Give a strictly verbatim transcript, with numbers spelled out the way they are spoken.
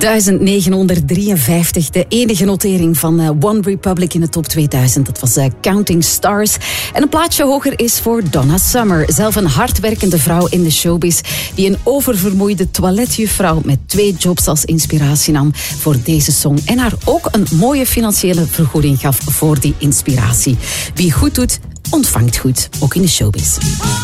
duizendnegenhonderddrieënvijftig, de enige notering van uh, One Republic in de top tweeduizend. Dat was uh, Counting Stars. En een plaatsje hoger is voor Donna Summer. Zelf een hardwerkende vrouw in de showbiz die een oververmoeide toiletjuffrouw met twee jobs als inspiratie nam voor deze song. En haar ook een mooie financiële vergoeding gaf voor die inspiratie. Wie goed doet, ontvangt goed. Ook in de showbiz.